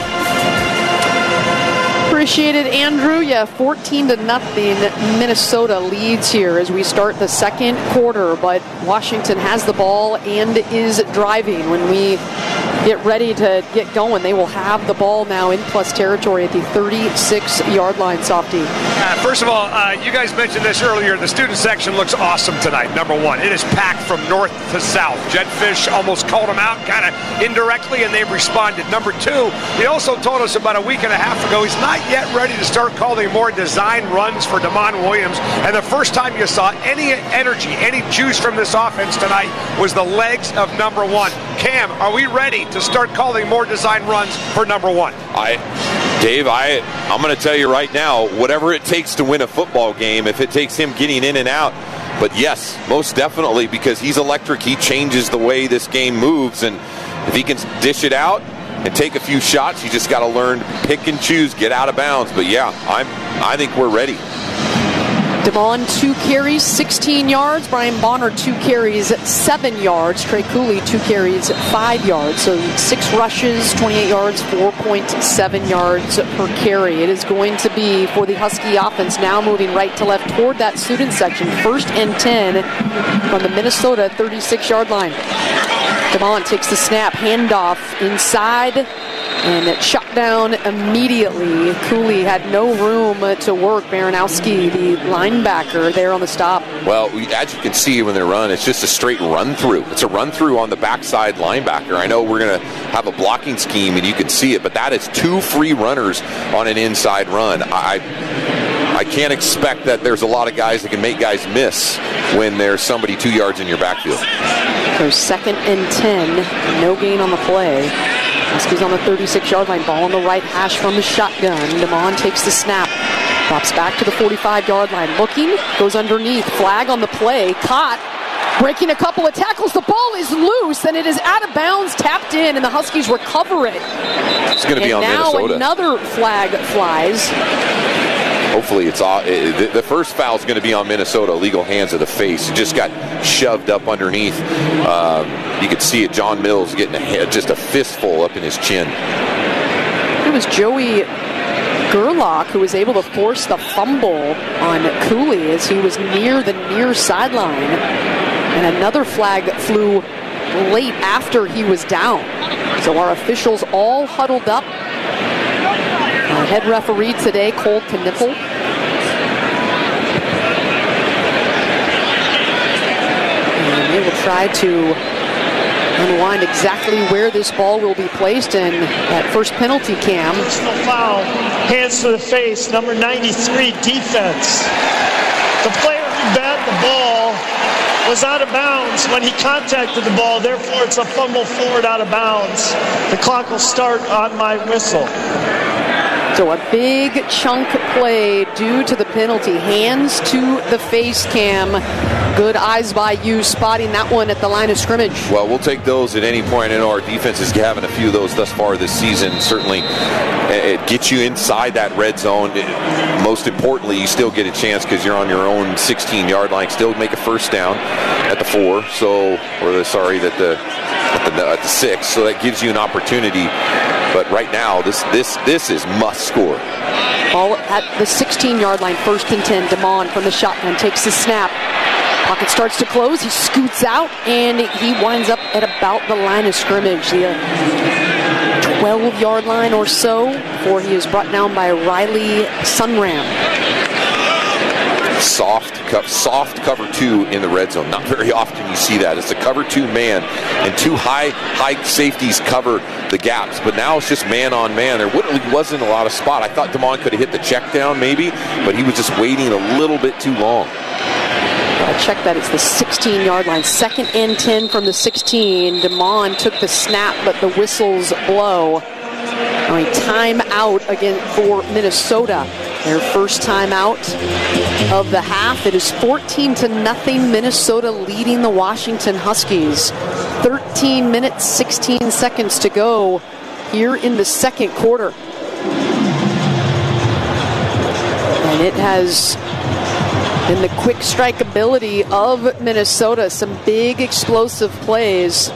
A: Appreciate it, Andrew. Yeah, 14-0 Minnesota leads here as we start the second quarter, but Washington has the ball and is driving. When we get ready to get going, they will have the ball now in plus territory at the 36-yard line, Softy.
G: First of all, you guys mentioned this earlier. The student section looks awesome tonight, number one. It is packed from north to south. Jed Fish almost called them out kind of indirectly, and they've responded. Number two, he also told us about a week and a half ago he's not yet ready to start calling more design runs for Damon Williams. And the first time you saw any energy, any juice from this offense tonight was the legs of number one. Cam, are we ready to start calling more design runs for number one?
B: Dave, I'm going to tell you right now, whatever it takes to win a football game, if it takes him getting in and out. But yes, most definitely, because he's electric. He changes the way this game moves. And if he can dish it out and take a few shots, you just got to learn to pick and choose, get out of bounds. But yeah, I think we're ready.
A: Damon, 2 carries, 16 yards. Brian Bonner, 2 carries, 7 yards. Trey Cooley, 2 carries, 5 yards. So 6 rushes, 28 yards, 4.7 yards per carry. It is going to be for the Husky offense now moving right to left toward that student section. 1st and 10 from the Minnesota 36-yard line. Damon takes the snap, handoff inside, and it shut down immediately. Cooley had no room to work. Baranowski, the linebacker, there on the stop.
B: Well, as you can see when they run, it's just a straight run-through. It's a run-through on the backside linebacker. I know we're going to have a blocking scheme, and you can see it, but that is 2 free runners on an inside run. I can't expect that there's a lot of guys that can make guys miss when there's somebody 2 yards in your backfield.
A: So 2nd and 10, no gain on the play. Huskies on the 36-yard line, ball on the right hash from the shotgun. Damon takes the snap, drops back to the 45-yard line. Looking, goes underneath, flag on the play, caught, breaking a couple of tackles. The ball is loose, and it is out of bounds, tapped in, and the Huskies recover it.
B: It's going to be on Minnesota.
A: And now another flag flies.
B: Hopefully it's the first foul is going to be on Minnesota. Illegal hands of the face. It just got shoved up underneath. You could see it. John Mills getting just a fistful up in his chin.
A: It was Joey Gerlach who was able to force the fumble on Cooley as he was near the near sideline. And another flag flew late after he was down. So our officials all huddled up. Our head referee today, Cole Knippel. And they will try to unwind exactly where this ball will be placed in that first penalty, Cam.
S: Personal foul, hands to the face, number 93, defense. The player who batted the ball was out of bounds when he contacted the ball, therefore it's a fumble forward out of bounds. The clock will start on my whistle.
A: So a big chunk play due to the penalty. Hands to the face, Cam. Good eyes by you spotting that one at the line of scrimmage.
B: Well, we'll take those at any point. I know our defense is having a few of those thus far this season. Certainly, it gets you inside that red zone. Most importantly, you still get a chance because you're on your own 16-yard line. Still make a first down at the 4. At the 6. So that gives you an opportunity. But right now, this is must score.
A: Ball at the 16-yard line, 1st and 10. Damon from the shotgun takes the snap. Pocket starts to close. He scoots out, and he winds up at about the line of scrimmage, the 12-yard line or so, before he is brought down by Riley Sunram.
B: Soft cover 2 in the red zone. Not very often you see that. It's a cover 2 man, and 2 high safeties cover the gaps. But now it's just man on man. There wasn't a lot of spot. I thought Damon could have hit the check down maybe, but he was just waiting a little bit too long.
A: I'll check that. It's the 16-yard line. 2nd and 10 from the 16. Damon took the snap, but the whistles blow. A timeout again for Minnesota. Their first time out of the half. It is 14-0, Minnesota leading the Washington Huskies. 13 minutes, 16 seconds to go here in the second quarter. And it has been the quick strike ability of Minnesota. Some big explosive plays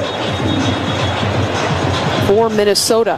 A: for Minnesota.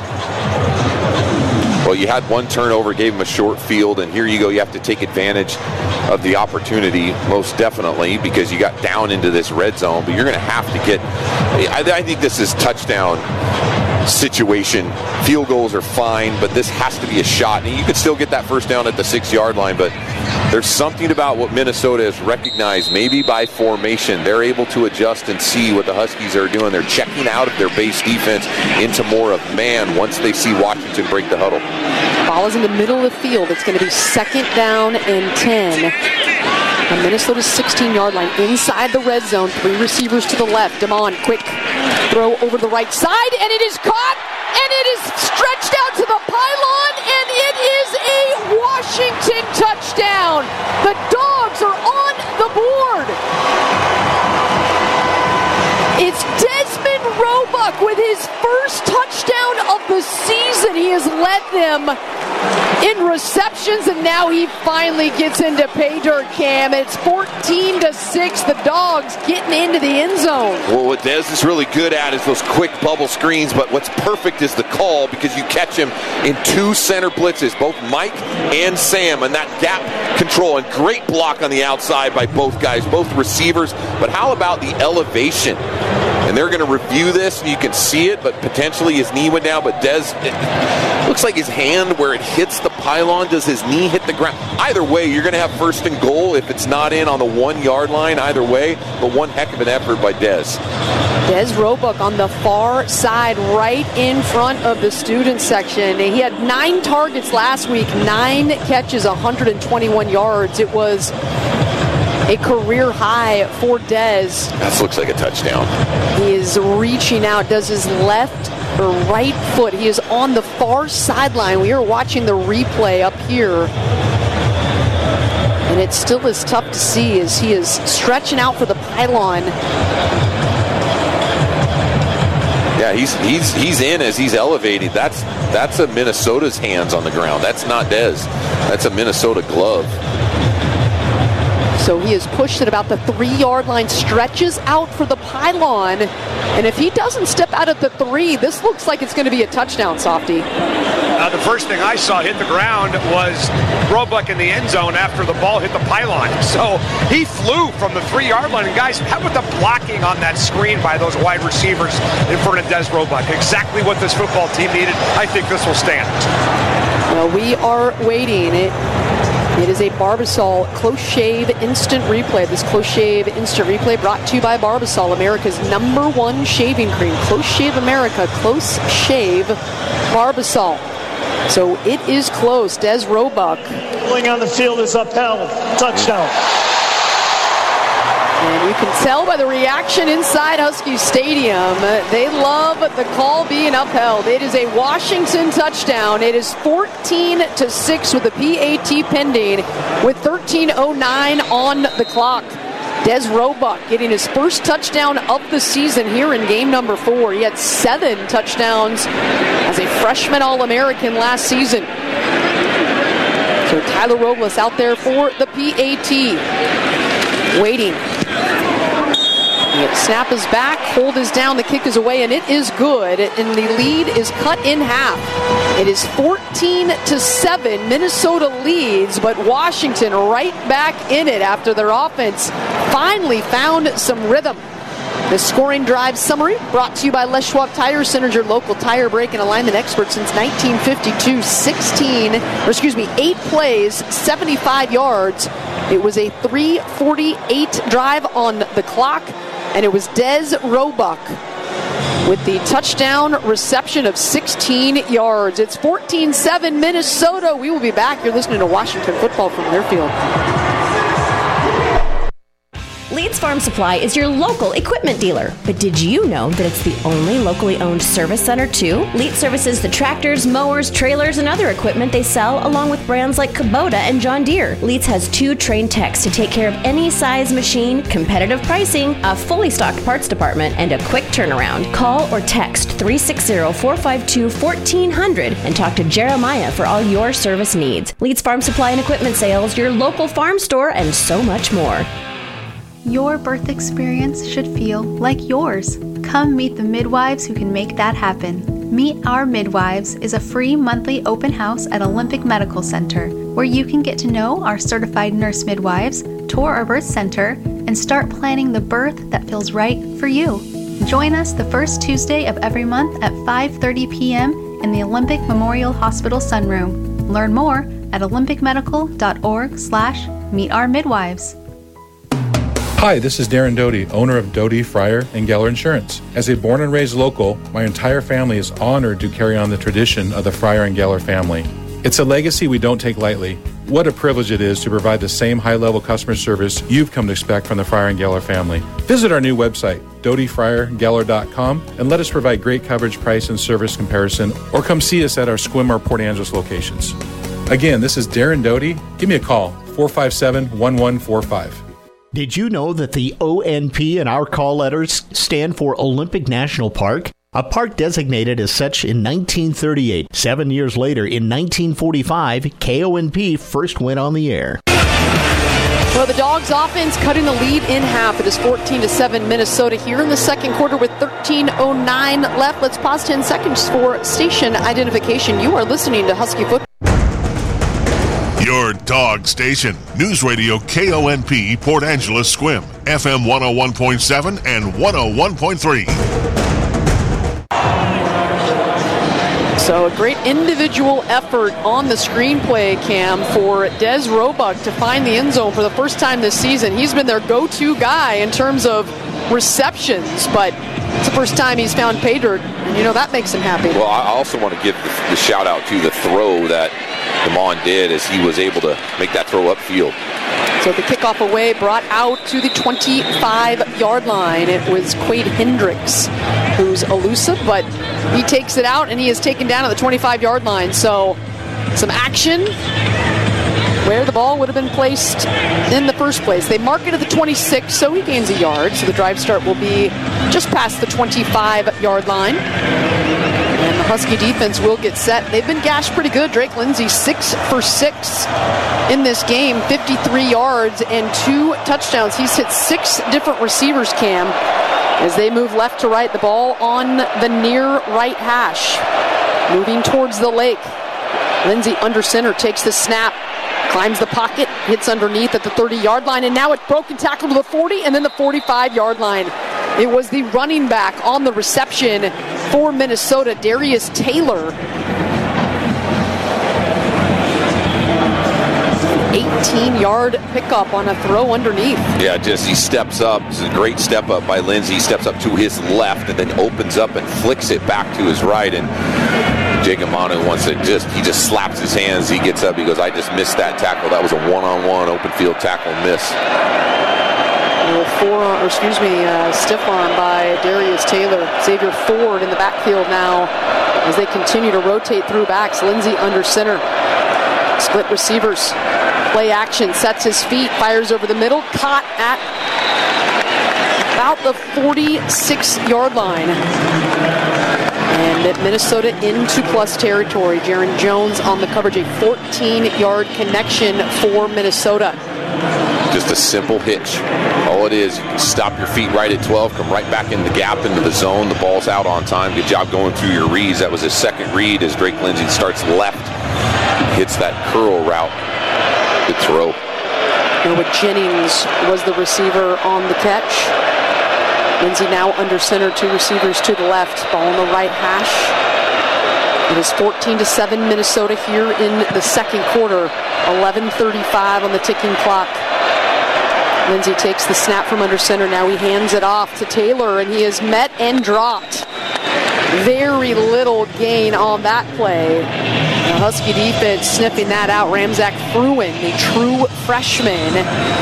B: Well, you had one turnover, gave him a short field, and here you go. You have to take advantage of the opportunity, most definitely, because you got down into this red zone. But you're going to have to get, I think this is touchdown situation. Field goals are fine, but this has to be a shot. And you could still get that first down at the 6-yard line, but there's something about what Minnesota has recognized, maybe by formation. They're able to adjust and see what the Huskies are doing. They're checking out of their base defense into more of man once they see Washington break the huddle.
A: Ball is in the middle of the field. It's going to be 2nd down and 10. On Minnesota's 16-yard line, inside the red zone. 3 receivers to the left. Damon, quick throw over the right side, and it is caught, and it is stretched out to the pylon, and it is a Washington touchdown. The Dogs are on the board. It's Desmond Roebuck with his first touchdown of the season. He has led them in receptions, and now he finally gets into pay dirt, Cam. It's 14-6. The Dogs getting into the end zone.
B: Well, what Dez is really good at is those quick bubble screens, but what's perfect is the call, because you catch him in 2 center blitzes, both Mike and Sam, and that gap control, and great block on the outside by both guys, both receivers. But how about the elevation? And they're going to review this, and you can see it, but potentially his knee went down. But Dez, it looks like his hand, where it hits the pylon, does his knee hit the ground? Either way, you're going to have 1st and goal if it's not in on the 1-yard line, either way. But one heck of an effort by Dez.
A: Des Roebuck on the far side, right in front of the student section. He had 9 targets last week, 9 catches, 121 yards. It was a career high for Dez.
B: That looks like a touchdown.
A: He is reaching out, does his left or right foot. He is on the far sideline. We are watching the replay up here. And it still is tough to see as he is stretching out for the pylon.
B: Yeah, he's in as he's elevating. That's a Minnesota's hands on the ground. That's not Dez. That's a Minnesota glove.
A: So he is pushed at about the 3-yard line, stretches out for the pylon. And if he doesn't step out at the 3, this looks like it's going to be a touchdown, Softy.
G: The first thing I saw hit the ground was Roebuck in the end zone after the ball hit the pylon. So he flew from the 3-yard line. And guys, how about the blocking on that screen by those wide receivers in front of Des Roebuck? Exactly what this football team needed. I think this will stand.
A: Well, we are waiting. It is a Barbasol Close Shave Instant Replay. This Close Shave Instant Replay brought to you by Barbasol, America's #1 shaving cream. Close Shave America, Close Shave Barbasol. So it is close. Des Roebuck.
S: Pulling on the field is upheld. Touchdown.
A: And you can tell by the reaction inside Husky Stadium, they love the call being upheld. It is a Washington touchdown. It is 14-6 with the PAT pending with 13:09 on the clock. Des Roebuck getting his first touchdown of the season here in game number 4. He had 7 touchdowns as a freshman All-American last season. So Tyler Robles out there for the PAT. Waiting. The snap is back, hold is down, the kick is away, and it is good. And the lead is cut in half. It is 14-7. Minnesota leads, but Washington right back in it after their offense finally found some rhythm. The scoring drive summary brought to you by Les Schwab Tire Centers, your local tire, brake, and alignment expert since 1952. 8 plays, 75 yards. It was a 3:48 drive on the clock, and it was Des Roebuck with the touchdown reception of 16 yards. It's 14-7 Minnesota. We will be back. You're listening to Washington Football from Learfield.
T: Leeds Farm Supply is your local equipment dealer. But did you know that it's the only locally owned service center too? Leeds services the tractors, mowers, trailers, and other equipment they sell, along with brands like Kubota and John Deere. Leeds has 2 trained techs to take care of any size machine, competitive pricing, a fully stocked parts department, and a quick turnaround. Call or text 360-452-1400 and talk to Jeremiah for all your service needs. Leeds Farm Supply and Equipment Sales, your local farm store, and so much more.
U: Your birth experience should feel like yours. Come meet the midwives who can make that happen. Meet Our Midwives is a free monthly open house at Olympic Medical Center, where you can get to know our certified nurse midwives, tour our birth center, and start planning the birth that feels right for you. Join us the first Tuesday of every month at 5:30 p.m. in the Olympic Memorial Hospital Sunroom. Learn more at olympicmedical.org/meetourmidwives.
V: Hi, this is Darren Doty, owner of Doty, Fryer, and Geller Insurance. As a born and raised local, my entire family is honored to carry on the tradition of the Fryer and Geller family. It's a legacy we don't take lightly. What a privilege it is to provide the same high-level customer service you've come to expect from the Fryer and Geller family. Visit our new website, dotyfryergeller.com, and let us provide great coverage, price, and service comparison, or come see us at our Sequim or Port Angeles locations. Again, this is Darren Doty. Give me a call, 457-1145.
L: Did you know that the ONP in our call letters stand for Olympic National Park? A park designated as such in 1938. 7 years later, in 1945, KONP first went on the air.
A: Well, the Dogs offense cutting the lead in half. It is 14-7 Minnesota here in the second quarter with 13:09 left. Let's pause 10 seconds for station identification. You are listening to Husky Football.
W: Your dog station. News Radio KONP Port Angeles Sequim. FM 101.7 and 101.3.
A: So a great individual effort on the screenplay, Cam, for Des Roebuck to find the end zone for the first time this season. He's been their go-to guy in terms of receptions, but it's the first time he's found pay dirt, and that makes him happy.
B: Well, I also want to give the shout out to the throw that Damon did as he was able to make that throw upfield.
A: So the kickoff away, brought out to the 25-yard line. It was Quade Hendricks, who's elusive, but he takes it out, and he is taken down at the 25-yard line. So some action where the ball would have been placed in the first place. They mark it at the 26, so he gains a yard. So the drive start will be just past the 25-yard line. And the Husky defense will get set. They've been gashed pretty good. Drake Lindsey 6 for 6 in this game, 53 yards and 2 touchdowns. He's hit 6 different receivers, Cam, as they move left to right. The ball on the near right hash, moving towards the lake. Lindsey under center, takes the snap, climbs the pocket, hits underneath at the 30-yard line, and now it's broken tackle to the 40 and then the 45-yard line. It was the running back on the reception for Minnesota, Darius Taylor. 18-yard pickup on a throw underneath.
B: Yeah, just he steps up. This is a great step up by Lindsey. He steps up to his left and then opens up and flicks it back to his right. And Jacob Manu wants to he just slaps his hands. He gets up. He goes, I just missed that tackle. That was a one-on-one open field tackle miss.
A: Stiff arm by Darius Taylor. Xavier Ford in the backfield now as they continue to rotate through backs. Lindsey under center. Split receivers. Play action. Sets his feet. Fires over the middle. Caught at about the 46-yard line. And Minnesota into plus territory. Jaron Jones on the coverage. A 14-yard connection for Minnesota.
B: Just a simple hitch. All it is, you can stop your feet right at 12, come right back in the gap into the zone. The ball's out on time. Good job going through your reads. That was his second read as Drake Lindsey starts left. Hits that curl route. Good throw.
A: Noah Jennings was the receiver on the catch. Lindsey now under center, 2 receivers to the left. Ball on the right hash. It is 14-7 Minnesota here in the second quarter. 11:35 on the ticking clock. Lindsey takes the snap from under center. Now he hands it off to Taylor, and he is met and dropped. Very little gain on that play. The Husky defense sniffing that out. Ramzak Fruin, the true freshman,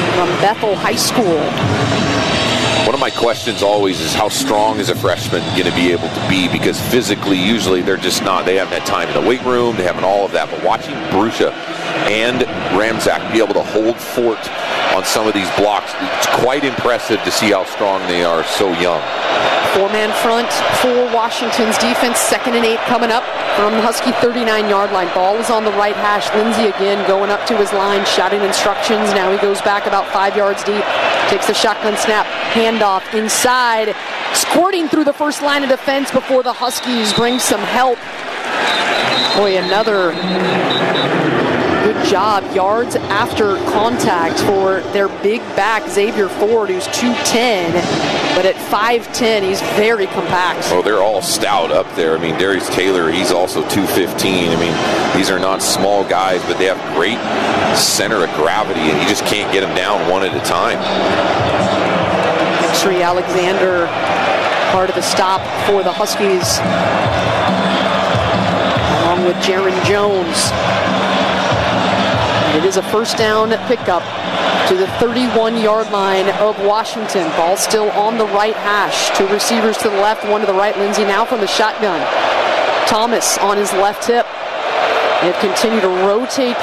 A: from Bethel High School.
B: One of my questions always is how strong is a freshman going to be able to be? Because physically, usually they're just not. They haven't had time in the weight room. They haven't all of that. But watching Brusha and Ramczak be able to hold fort on some of these blocks, it's quite impressive to see how strong they are so young.
A: Four-man front for Washington's defense. 2nd and 8 coming up from the Husky 39-yard line. Ball is on the right hash. Lindsey again going up to his line, shouting instructions. Now he goes back about 5 yards deep. Takes the shotgun snap. Handoff inside. Squirting through the first line of defense before the Huskies bring some help. Boy, another good job. Yards after contact for their big back, Xavier Ford, who's 210. But at 5'10", he's very compact.
B: Oh, they're all stout up there. I mean, Darius Taylor, he's also 215. I mean, these are not small guys, but they have great center of gravity, and you just can't get them down one at a time.
A: Tree Alexander, part of the stop for the Huskies, along with Jaron Jones. It is a first down pickup to the 31-yard line of Washington. Ball still on the right hash. 2 receivers to the left, 1 to the right. Lindsey now from the shotgun. Thomas on his left hip. They've continued to rotate